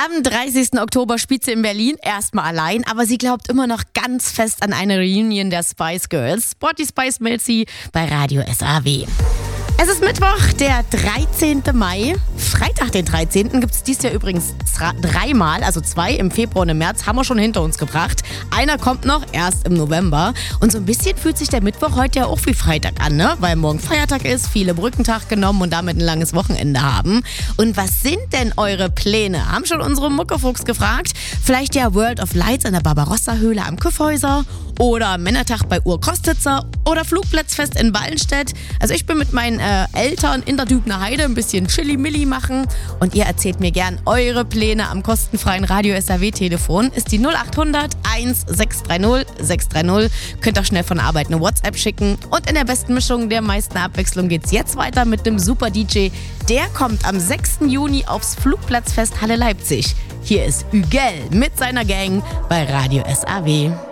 Am 30. Oktober spielt sie in Berlin, erstmal allein, aber sie glaubt immer noch ganz fest an eine Reunion der Spice Girls. Sporty Spice meldet sie bei Radio SAW. Es ist Mittwoch, der 13. Mai. Freitag, den 13. gibt es dieses Jahr übrigens dreimal, also 2 im Februar und im März, haben wir schon hinter uns gebracht. Einer kommt noch erst im November. Und so ein bisschen fühlt sich der Mittwoch heute ja auch wie Freitag an, ne? Weil morgen Feiertag ist, viele Brückentag genommen und damit ein langes Wochenende haben. Und was sind denn eure Pläne? Haben schon unsere Muckefuchs gefragt. Vielleicht ja World of Lights in der Barbarossa-Höhle am Kyffhäuser oder Männertag bei Urkostitzer oder Flugplatzfest in Wallenstedt. Also ich bin mit meinen Eltern in der Dübner Heide ein bisschen Chili-Milli machen und ihr erzählt mir gern eure Pläne am kostenfreien Radio SAW-Telefon. Ist die 0800 1630 630. Könnt auch schnell von der Arbeit eine WhatsApp schicken. Und in der besten Mischung der meisten Abwechslung geht's jetzt weiter mit dem Super DJ. Der kommt am 6. Juni aufs Flugplatzfest Halle Leipzig. Hier ist Ügel mit seiner Gang bei Radio SAW.